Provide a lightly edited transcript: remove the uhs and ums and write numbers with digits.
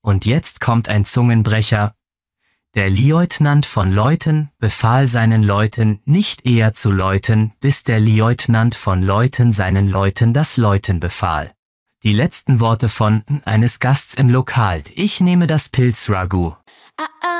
Und jetzt kommt ein Zungenbrecher. Der Lieutenant von Leuten befahl seinen Leuten, nicht eher zu läuten, bis der Lieutenant von Leuten seinen Leuten das Läuten befahl. Die letzten Worte von eines Gasts im Lokal. Ich nehme das Pilzragout.